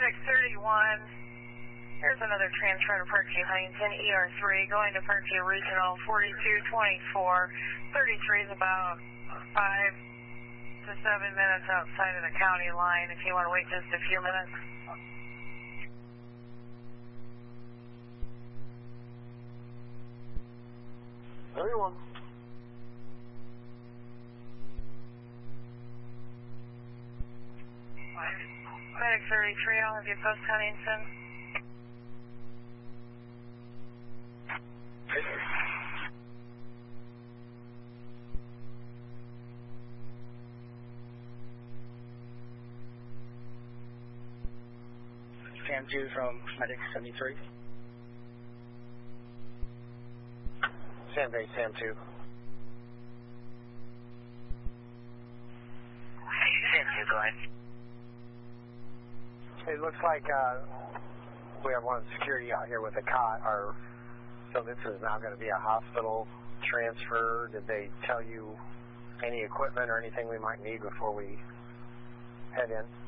Medic 31, here's another transfer to Parkview Huntington, ER3, going to Parkview Regional 4224. 33 is about 5 to 7 minutes outside of the county line if you want to wait just a few minutes. Everyone. Medic 33, I'll have you post Huntington. Sam 2 from Medic 73. Sam Base, Sam 2. Sam 2, go ahead. It looks like we have one security out here with a cot. So this is now going to be a hospital transfer. Did they tell you any equipment or anything we might need before we head in?